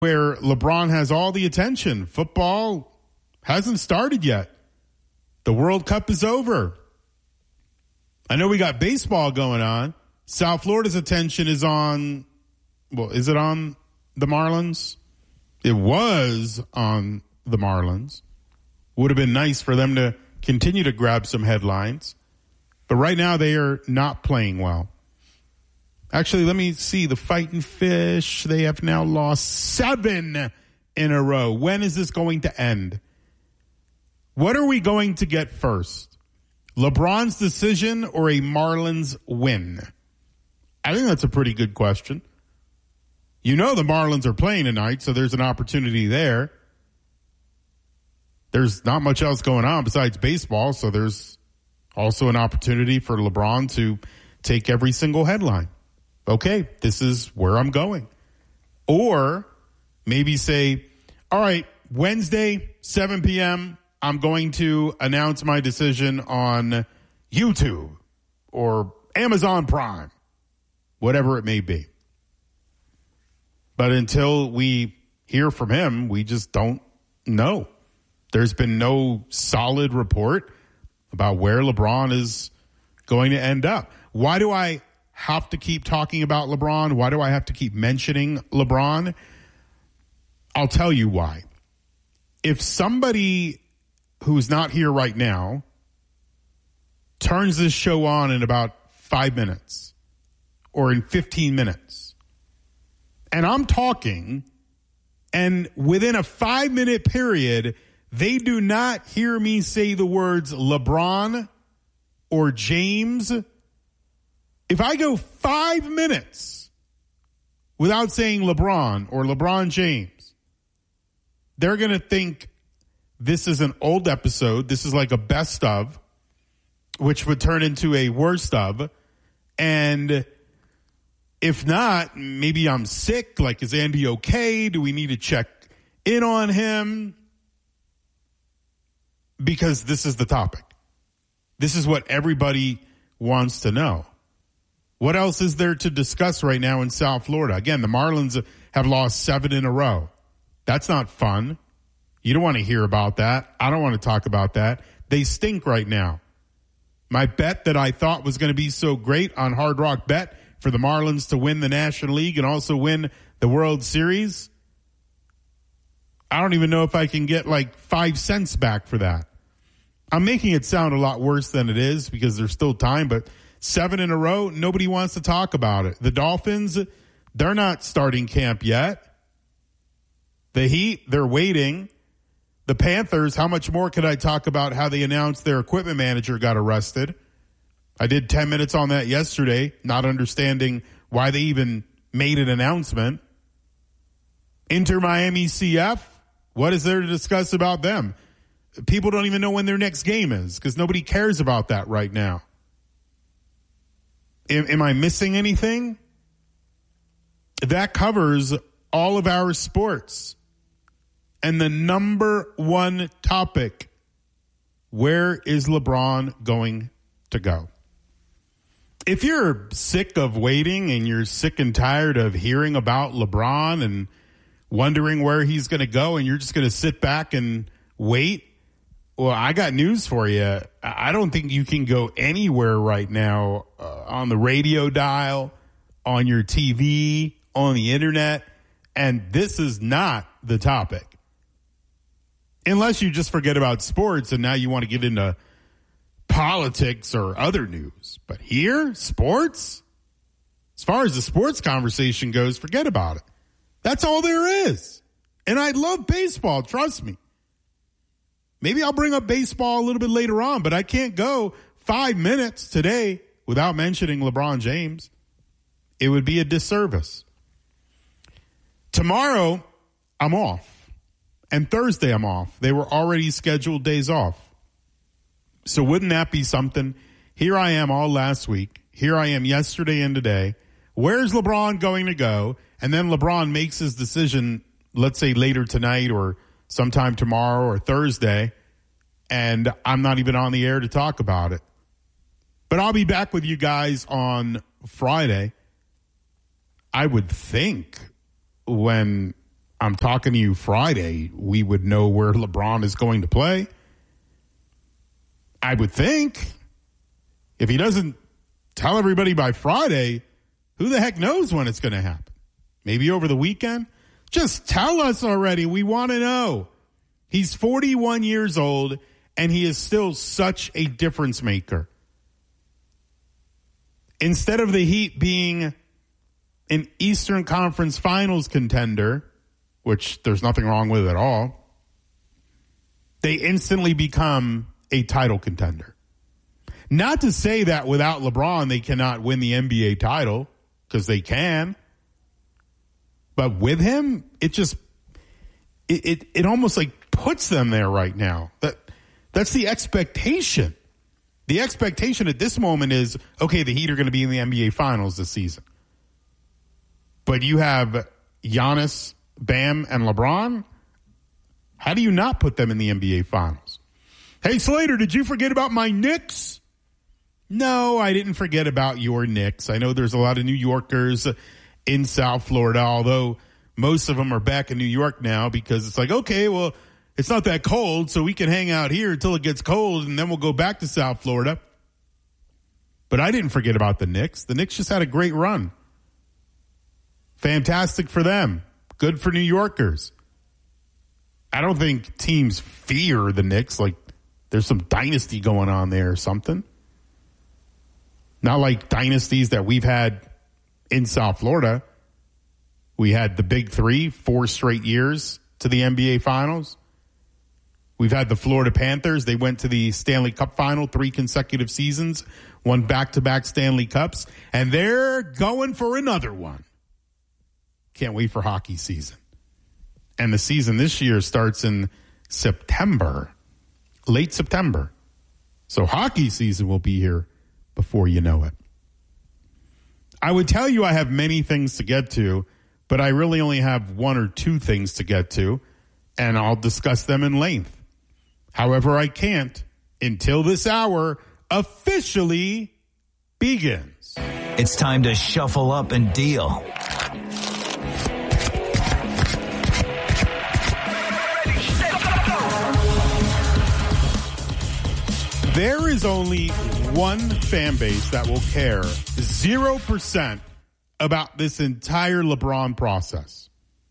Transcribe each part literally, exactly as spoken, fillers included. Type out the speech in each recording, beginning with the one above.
where LeBron has all the attention. Football hasn't started yet. The World Cup is over. I know we got baseball going on. South Florida's attention is on, well, is it on the Marlins? It was on the Marlins. Would have been nice for them to continue to grab some headlines. But right now they are not playing well. Actually, let me see. The Fighting Fish, they have now lost seven in a row. When is this going to end? What are we going to get first? LeBron's decision or a Marlins win? I think that's a pretty good question. You know the Marlins are playing tonight, so there's an opportunity there. There's not much else going on besides baseball, so there's also an opportunity for LeBron to take every single headline. Okay, this is where I'm going. Or maybe say, all right, Wednesday, seven p.m., I'm going to announce my decision on YouTube or Amazon Prime, whatever it may be. But until we hear from him, we just don't know. There's been no solid report about where LeBron is going to end up. Why do I have to keep talking about LeBron? Why do I have to keep mentioning LeBron? I'll tell you why. If somebody who's not here right now turns this show on in about five minutes or in fifteen minutes, and I'm talking, and within a five-minute period, they do not hear me say the words LeBron or James. If I go five minutes without saying LeBron or LeBron James, they're going to think this is an old episode. This is like a best of, which would turn into a worst of. And if not, maybe I'm sick. Like, is Andy okay? Do we need to check in on him? Because this is the topic. This is what everybody wants to know. What else is there to discuss right now in South Florida? Again, the Marlins have lost seven in a row. That's not fun. You don't want to hear about that. I don't want to talk about that. They stink right now. My bet that I thought was going to be so great on Hard Rock Bet for the Marlins to win the National League and also win the World Series, I don't even know if I can get like five cents back for that. I'm making it sound a lot worse than it is because there's still time, but seven in a row, nobody wants to talk about it. The Dolphins, they're not starting camp yet. The Heat, they're waiting. The Panthers, how much more could I talk about how they announced their equipment manager got arrested? I did ten minutes on that yesterday, not understanding why they even made an announcement. Inter Miami C F, what is there to discuss about them? People don't even know when their next game is because nobody cares about that right now. Am, am I missing anything? That covers all of our sports. And the number one topic, where is LeBron going to go? If you're sick of waiting and you're sick and tired of hearing about LeBron and wondering where he's going to go and you're just going to sit back and wait, well, I got news for you. I don't think you can go anywhere right now uh, on the radio dial, on your T V, on the internet, and this is not the topic. Unless you just forget about sports and now you want to get into politics or other news. But here, sports, as far as the sports conversation goes, forget about it. That's all there is. And I love baseball, trust me. Maybe I'll bring up baseball a little bit later on, but I can't go five minutes today without mentioning LeBron James. It would be a disservice. Tomorrow, I'm off. And Thursday, I'm off. They were already scheduled days off. So wouldn't that be something? Here I am all last week. Here I am yesterday and today. Where's LeBron going to go? And then LeBron makes his decision, let's say later tonight or sometime tomorrow or Thursday, and I'm not even on the air to talk about it. But I'll be back with you guys on Friday. I would think when I'm talking to you Friday, we would know where LeBron is going to play. I would think. If he doesn't tell everybody by Friday, who the heck knows when it's going to happen? Maybe over the weekend? Just tell us already. We want to know. He's forty-one years old, and he is still such a difference maker. Instead of the Heat being an Eastern Conference Finals contender, which there's nothing wrong with at all, they instantly become a title contender. Not to say that without LeBron they cannot win the N B A title, because they can. But with him, it just it, it it almost like puts them there right now. That that's the expectation. The expectation at this moment is, okay, the Heat are going to be in the N B A Finals this season. But you have Giannis, Bam, and LeBron. How do you not put them in the N B A Finals? Hey, Slater, did you forget about my Knicks? No, I didn't forget about your Knicks. I know there's a lot of New Yorkers in South Florida, although most of them are back in New York now because it's like, okay, well, it's not that cold, so we can hang out here until it gets cold, and then we'll go back to South Florida. But I didn't forget about the Knicks. The Knicks just had a great run. Fantastic for them. Good for New Yorkers. I don't think teams fear the Knicks like there's some dynasty going on there or something. Not like dynasties that we've had in South Florida. We had the big three, four straight years to the N B A Finals. We've had the Florida Panthers. They went to the Stanley Cup Final three consecutive seasons, won back-to-back Stanley Cups, and they're going for another one. Can't wait for hockey season. And the season this year starts in September, late September. So hockey season will be here before you know it. I would tell you I have many things to get to, but I really only have one or two things to get to, and I'll discuss them in length. However, I can't until this hour officially begins. It's time to shuffle up and deal. There is only one fan base that will care zero percent about this entire LeBron process.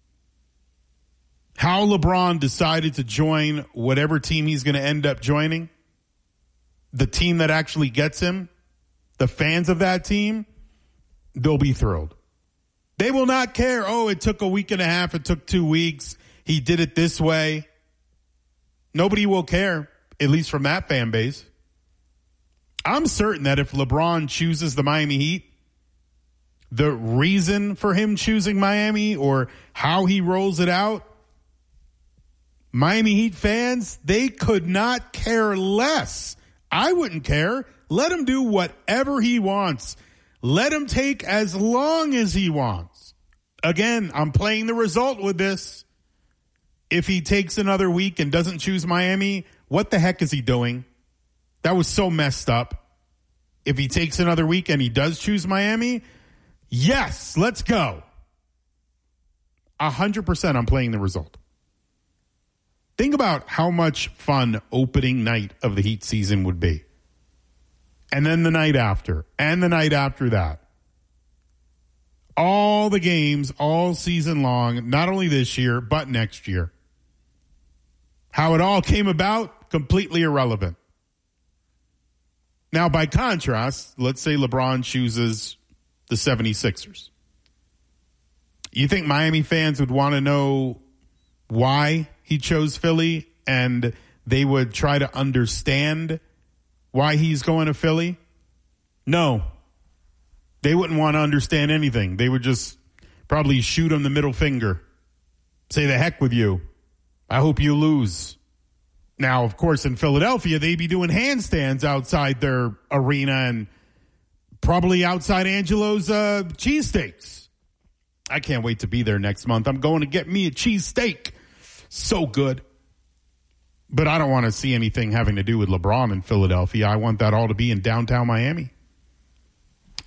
How LeBron decided to join whatever team he's going to end up joining, the team that actually gets him, the fans of that team, they'll be thrilled. They will not care, oh, it took a week and a half, it took two weeks, he did it this way. Nobody will care, at least from that fan base. I'm certain that if LeBron chooses the Miami Heat, the reason for him choosing Miami or how he rolls it out, Miami Heat fans, they could not care less. I wouldn't care. Let him do whatever he wants. Let him take as long as he wants. Again, I'm playing the result with this. If he takes another week and doesn't choose Miami, what the heck is he doing? That was so messed up. If he takes another week and he does choose Miami, yes, let's go. A hundred percent I'm playing the result. Think about how much fun opening night of the Heat season would be. And then the night after, and the night after that. All the games, all season long, not only this year, but next year. How it all came about, completely irrelevant. Now, by contrast, let's say LeBron chooses the seventy-sixers. You think Miami fans would want to know why he chose Philly, and they would try to understand why he's going to Philly? No. They wouldn't want to understand anything. They would just probably shoot him the middle finger. Say the heck with you. I hope you lose. Now, of course, in Philadelphia, they'd be doing handstands outside their arena and probably outside Angelo's uh, cheesesteaks. I can't wait to be there next month. I'm going to get me a cheesesteak. So good. But I don't want to see anything having to do with LeBron in Philadelphia. I want that all to be in downtown Miami.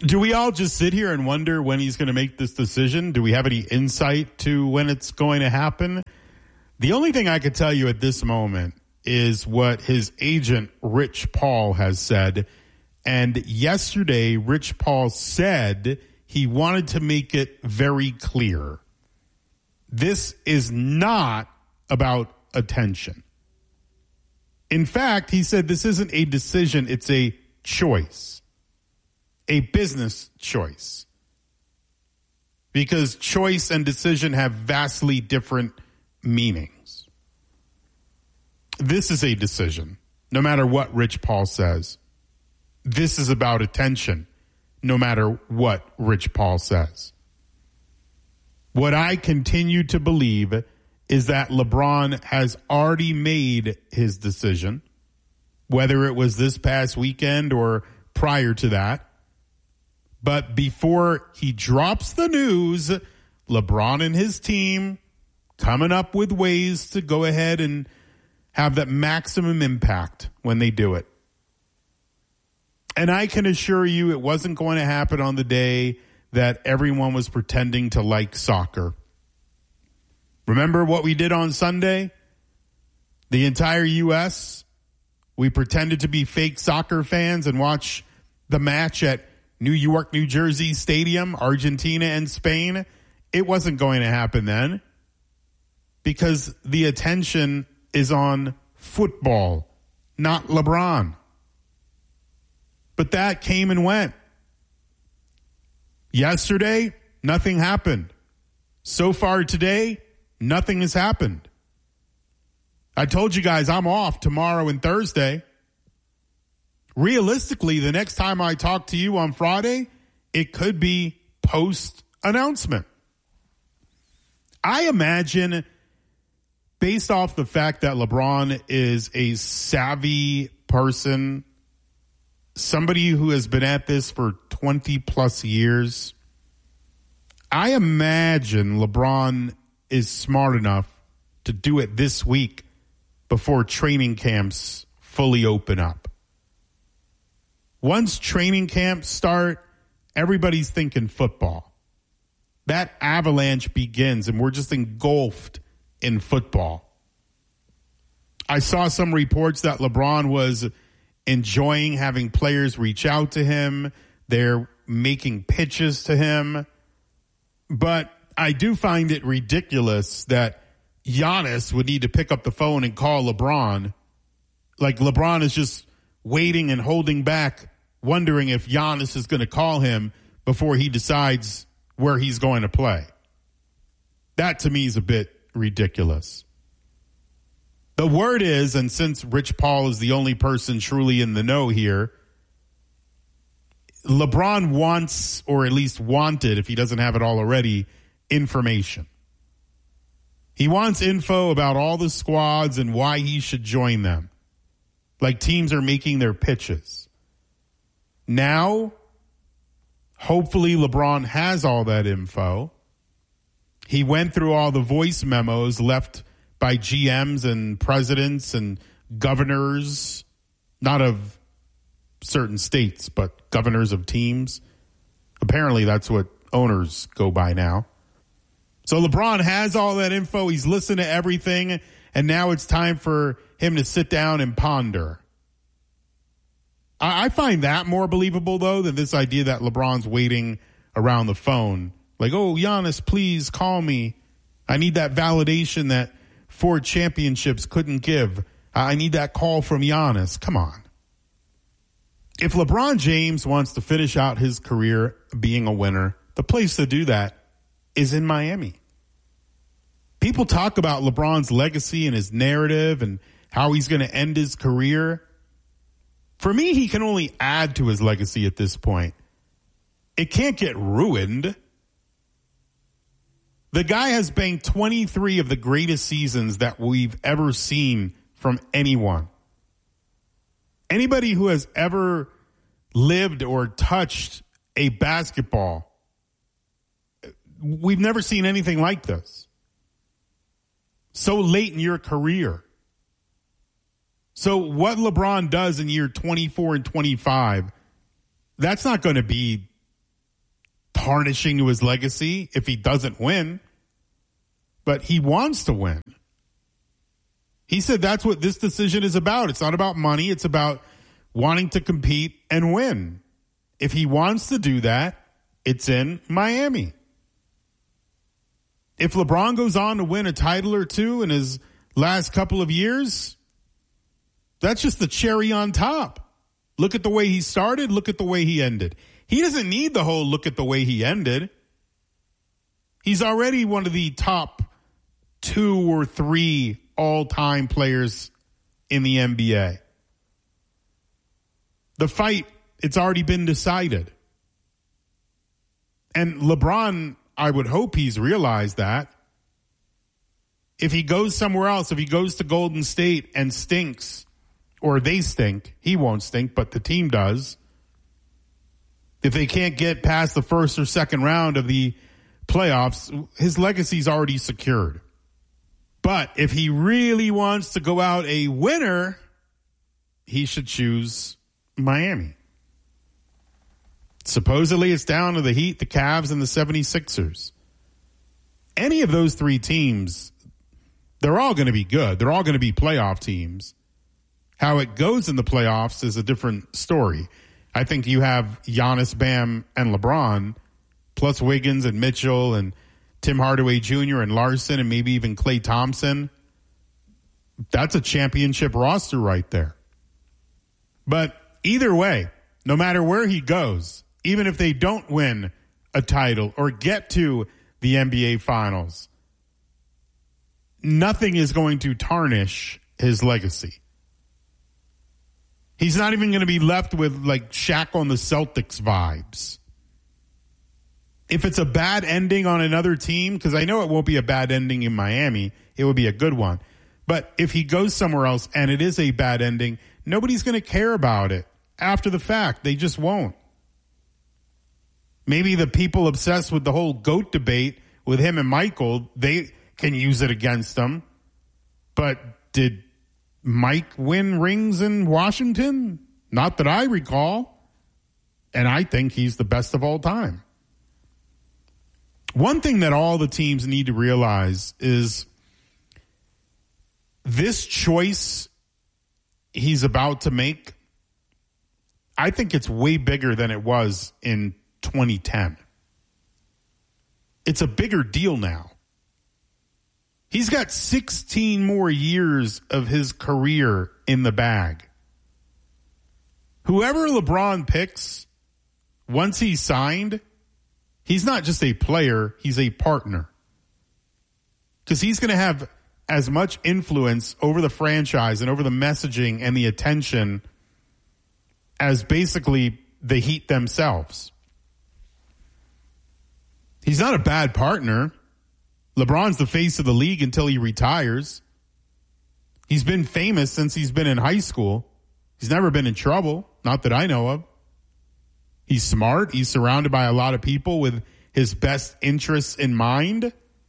Do we all just sit here and wonder when he's going to make this decision? Do we have any insight to when it's going to happen? The only thing I could tell you at this moment is what his agent, Rich Paul, has said. And yesterday, Rich Paul said he wanted to make it very clear. This is not about attention. In fact, he said this isn't a decision, it's a choice, a business choice. Because choice and decision have vastly different meanings. This is a decision, no matter what Rich Paul says. This is about attention, no matter what Rich Paul says. What I continue to believe is that LeBron has already made his decision, whether it was this past weekend or prior to that. But before he drops the news, LeBron and his team coming up with ways to go ahead and have that maximum impact when they do it. And I can assure you it wasn't going to happen on the day that everyone was pretending to like soccer. Remember what we did on Sunday? The entire U S, we pretended to be fake soccer fans and watch the match at New York, New Jersey Stadium, Argentina and Spain. It wasn't going to happen then because the attention is on football, not LeBron. But that came and went. Yesterday, nothing happened. So far today, nothing has happened. I told you guys I'm off tomorrow and Thursday. Realistically, the next time I talk to you on Friday, it could be post-announcement. I imagine, based off the fact that LeBron is a savvy person, somebody who has been at this for twenty plus years, I imagine LeBron is smart enough to do it this week before training camps fully open up. Once training camps start, everybody's thinking football. That avalanche begins and we're just engulfed in football. I saw some reports that LeBron was enjoying having players reach out to him. They're making pitches to him. But I do find it ridiculous that Giannis would need to pick up the phone and call LeBron. Like LeBron is just waiting and holding back, wondering if Giannis is going to call him before he decides where he's going to play. That to me is a bit ridiculous. The word is, and since Rich Paul is the only person truly in the know here, LeBron wants, or at least wanted, if he doesn't have it all already, information. He wants info about all the squads and why he should join them. Like teams are making their pitches. Now, hopefully LeBron has all that info. He went through all the voice memos left by G Ms and presidents and governors, not of certain states, but governors of teams. Apparently that's what owners go by now. So LeBron has all that info. He's listened to everything, and now it's time for him to sit down and ponder. I, I find that more believable, though, than this idea that LeBron's waiting around the phone. Like, oh, Giannis, please call me. I need that validation that four championships couldn't give. I need that call from Giannis. Come on. If LeBron James wants to finish out his career being a winner, the place to do that is in Miami. People talk about LeBron's legacy and his narrative and how he's going to end his career. For me, he can only add to his legacy at this point. It can't get ruined. The guy has banked twenty-three of the greatest seasons that we've ever seen from anyone. Anybody who has ever lived or touched a basketball, we've never seen anything like this. So late in your career. So what LeBron does in year twenty-four and twenty-five, that's not going to be tarnishing to his legacy if he doesn't win. But he wants to win. He said that's what this decision is about. It's not about money. It's about wanting to compete and win. If he wants to do that, it's in Miami. If LeBron goes on to win a title or two in his last couple of years, that's just the cherry on top. Look at the way he started. Look at the way he ended. He doesn't need the whole look at the way he ended. He's already one of the top two or three all-time players in the N B A. The fight, it's already been decided. And LeBron, I would hope he's realized that. If he goes somewhere else, if he goes to Golden State and stinks, or they stink, he won't stink, but the team does. If they can't get past the first or second round of the playoffs, his legacy's already secured. But if he really wants to go out a winner, he should choose Miami. Supposedly it's down to the Heat, the Cavs, and the seventy-sixers. Any of those three teams, they're all going to be good. They're all going to be playoff teams. How it goes in the playoffs is a different story. I think you have Giannis, Bam, and LeBron, plus Wiggins and Mitchell and Tim Hardaway Junior and Larson and maybe even Klay Thompson. That's a championship roster right there. But either way, no matter where he goes, even if they don't win a title or get to the N B A Finals, nothing is going to tarnish his legacy. He's not even going to be left with like Shaq on the Celtics vibes. If it's a bad ending on another team, because I know it won't be a bad ending in Miami, it would be a good one. But if he goes somewhere else and it is a bad ending, nobody's going to care about it after the fact. They just won't. Maybe the people obsessed with the whole GOAT debate with him and Michael, they can use it against them. But did Mike win rings in Washington? Not that I recall. And I think he's the best of all time. One thing that all the teams need to realize is this choice he's about to make, I think it's way bigger than it was in twenty ten. It's a bigger deal now. He's got sixteen more years of his career in the bag. Whoever LeBron picks, once he's signed, he's not just a player, he's a partner. Because he's going to have as much influence over the franchise and over the messaging and the attention as basically the Heat themselves. He's not a bad partner. LeBron's the face of the league until he retires. He's been famous since he's been in high school. He's never been in trouble, not that I know of. He's smart. He's surrounded by a lot of people with his best interests in mind.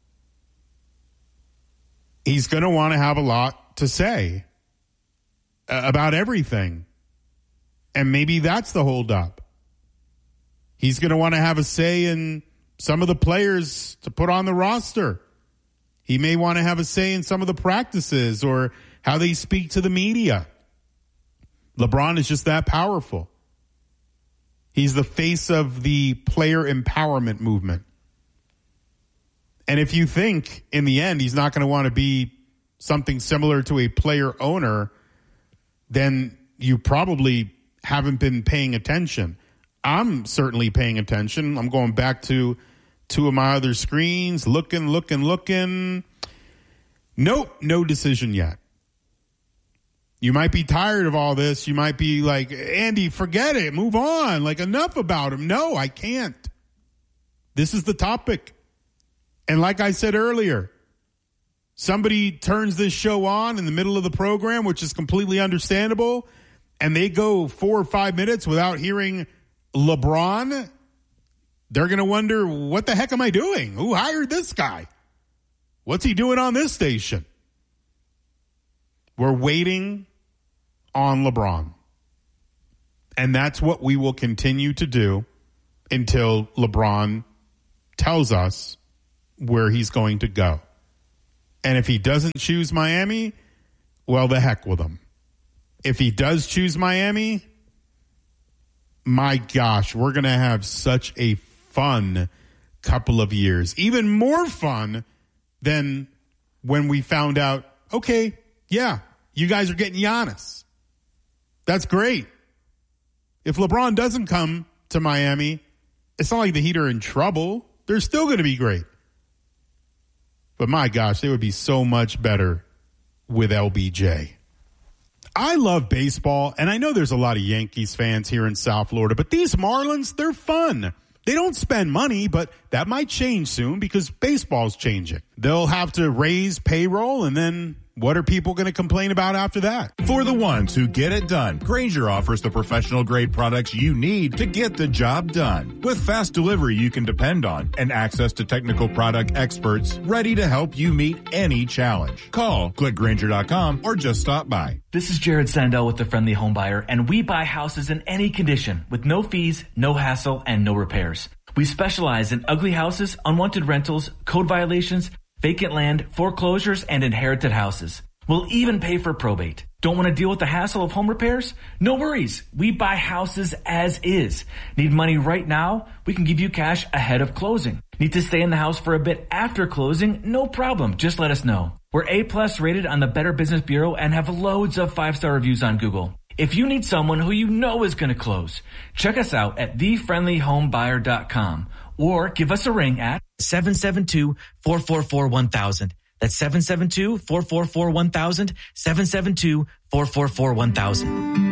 He's going to want to have a lot to say about everything. And maybe that's the holdup. He's going to want to have a say in some of the players to put on the roster. He may want to have a say in some of the practices or how they speak to the media. LeBron is just that powerful. He's the face of the player empowerment movement. And if you think in the end he's not going to want to be something similar to a player owner, then you probably haven't been paying attention. I'm certainly paying attention. I'm going back to two of my other screens, looking, looking, looking. Nope, no decision yet. You might be tired of all this. You might be like, Andy, forget it. Move on. Like, enough about him. No, I can't. This is the topic. And like I said earlier, somebody turns this show on in the middle of the program, which is completely understandable, and they go four or five minutes without hearing LeBron, they're going to wonder, what the heck am I doing? Who hired this guy? What's he doing on this station? We're waiting on LeBron. And that's what we will continue to do until LeBron tells us where he's going to go. And if he doesn't choose Miami, well, the heck with him. If he does choose Miami, my gosh, we're going to have such a fun couple of years. Even more fun than when we found out, okay, yeah, you guys are getting Giannis. That's great. If LeBron doesn't come to Miami, it's not like the Heat are in trouble. They're still going to be great. But my gosh, they would be so much better with L B J. I love baseball, and I know there's a lot of Yankees fans here in South Florida, but these Marlins, they're fun. They don't spend money, but that might change soon because baseball's changing. They'll have to raise payroll, and then what are people going to complain about after that? For the ones who get it done, Grainger offers the professional-grade products you need to get the job done. With fast delivery you can depend on and access to technical product experts ready to help you meet any challenge. Call, click Grainger dot com, or just stop by. This is Jared Sandell with the Friendly Home Buyer, and we buy houses in any condition with no fees, no hassle, and no repairs. We specialize in ugly houses, unwanted rentals, code violations, vacant land, foreclosures, and inherited houses. We'll even pay for probate. Don't want to deal with the hassle of home repairs? No worries. We buy houses as is. Need money right now? We can give you cash ahead of closing. Need to stay in the house for a bit after closing? No problem. Just let us know. We're A-plus rated on the Better Business Bureau and have loads of five-star reviews on Google. If you need someone who you know is going to close, check us out at the friendly home buyer dot com or give us a ring at seven seven two, four four four, one thousand. That's seven seven two, four four four, one thousand, seven seven two, four four four, one thousand.